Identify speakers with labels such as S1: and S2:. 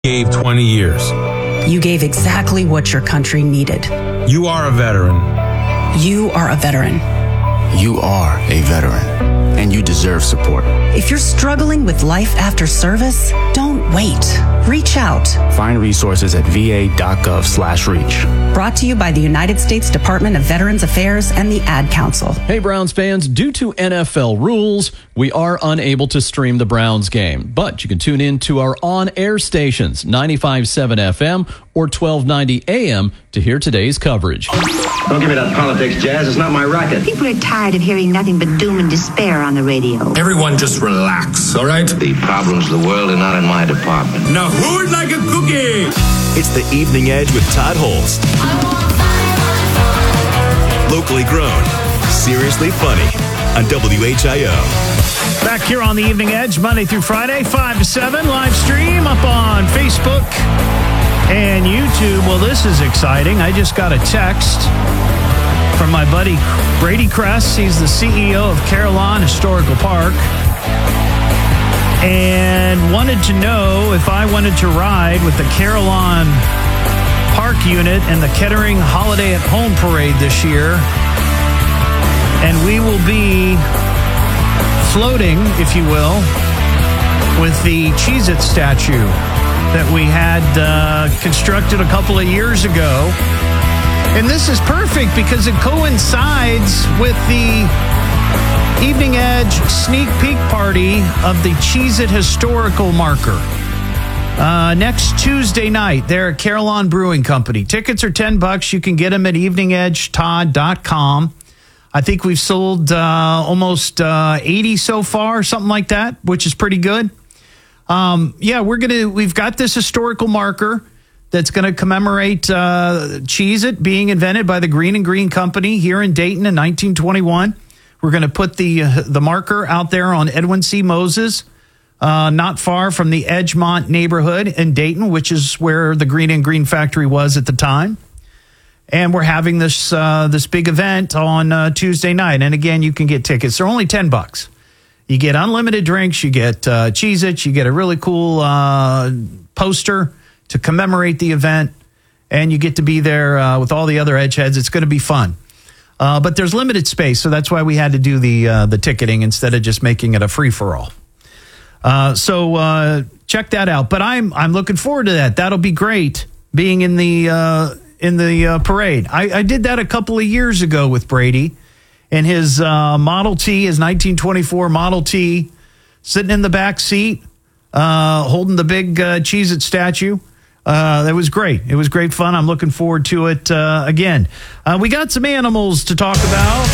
S1: gave 20 years.
S2: You gave exactly what your country needed.
S1: You are a veteran.
S2: You are a veteran.
S3: You are a veteran, and you deserve support.
S2: If you're struggling with life after service, don't wait. Reach out.
S3: Find resources at va.gov/reach.
S2: Brought to you by the United States Department of Veterans Affairs and the Ad Council.
S4: Hey, Browns fans, due to NFL rules, we are unable to stream the Browns game, but you can tune in to our on-air stations, 95.7 FM or 1290 AM, to hear today's coverage.
S5: Don't give me that politics, Jazz. It's not my racket.
S6: People are tired of hearing nothing but doom and despair on the radio.
S7: Everyone just relax, all right?
S5: The problems of the world are not in my department.
S7: Now who'd like a cookie?
S8: It's the Evening Edge with Todd Holst. Locally grown, seriously funny on WHIO.
S9: Back here on the Evening Edge, Monday through Friday, 5 to 7, live stream up on Facebook and YouTube. Well, this is exciting. I just got a text from my buddy Brady Kress. He's the CEO of Carillon Historical Park, and wanted to know if I wanted to ride with the Carillon Park unit and the Kettering Holiday at Home Parade this year. And we will be floating, if you will, with the Cheez-It statue that we had constructed a couple of years ago. And this is perfect because it coincides with the Evening Edge sneak peek party of the Cheez-It Historical Marker. Next Tuesday night, there at Carillon Brewing Company. Tickets are $10. You can get them at eveningedgetodd.com. I think we've sold almost 80 so far, something like that, which is pretty good. We've got this historical marker that's going to commemorate Cheez-It being invented by the Green and Green Company here in Dayton in 1921. We're going to put the marker out there on Edwin C. Moses, not far from the Edgemont neighborhood in Dayton, which is where the Green and Green factory was at the time. And we're having this big event on Tuesday night. And again, you can get tickets. They're only $10. You get unlimited drinks. You get Cheez-It. You get a really cool poster to commemorate the event. And you get to be there with all the other Edgeheads. It's going to be fun. But there's limited space, so that's why we had to do the ticketing instead of just making it a free-for-all. So check that out. But I'm looking forward to that. That'll be great, being in the parade. I did that a couple of years ago with Brady and his Model T, his 1924 Model T, sitting in the back seat, holding the big Cheez-It statue. That was great. It was great fun. I'm looking forward to it again. We got some animals to talk about.